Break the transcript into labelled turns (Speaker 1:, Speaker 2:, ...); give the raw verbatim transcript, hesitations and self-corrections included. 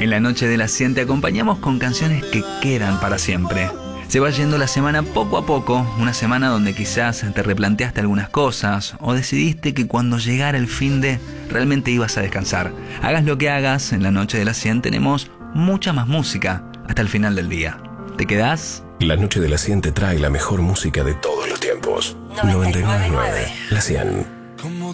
Speaker 1: En la noche de la cien te acompañamos con canciones que quedan para siempre. Se va yendo la semana poco a poco, una semana donde quizás te replanteaste algunas cosas o decidiste que cuando llegara el fin de realmente ibas a descansar. Hagas lo que hagas, en la noche de la cien tenemos mucha más música hasta el final del día. ¿Te quedás?
Speaker 2: La noche de la cien te trae la mejor música de todos los tiempos. noventa y nueve punto nueve La cien.